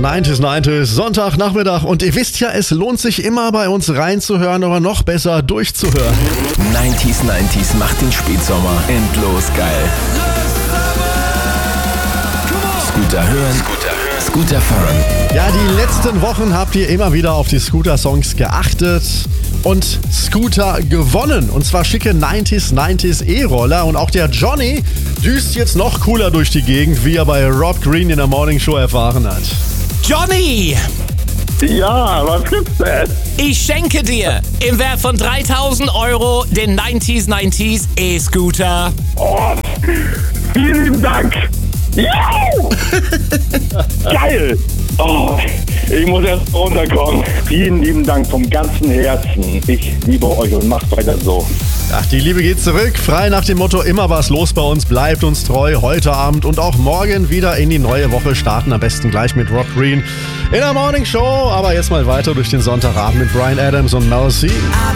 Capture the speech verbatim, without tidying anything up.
neunzig neunzig, Sonntagnachmittag. Und ihr wisst ja, es lohnt sich immer bei uns reinzuhören, aber noch besser durchzuhören. neunzig neunzig macht den Spätsommer endlos geil. Scooter hören, Scooter fahren. Ja, die letzten Wochen habt ihr immer wieder auf die Scooter-Songs geachtet und Scooter gewonnen. Und zwar schicke neunzig neunzig E-Roller. Und auch der Johnny düst jetzt noch cooler durch die Gegend, wie er bei Rob Green in der Morning Show erfahren hat. Johnny! Ja, was gibt's denn? Ich schenke dir im Wert von dreitausend Euro den neunzig neunzig E-Scooter. Oh, vielen lieben Dank. Juhu! Geil! Oh, ich muss erst runterkommen. Vielen lieben Dank vom ganzen Herzen. Ich liebe euch und macht weiter so. Ach, die Liebe geht zurück. Frei nach dem Motto, immer was los bei uns, bleibt uns treu. Heute Abend und auch morgen wieder in die neue Woche starten. Am besten gleich mit Rob Green in der Morning Show. Aber jetzt mal weiter durch den Sonntagabend mit Bryan Adams und Mel C.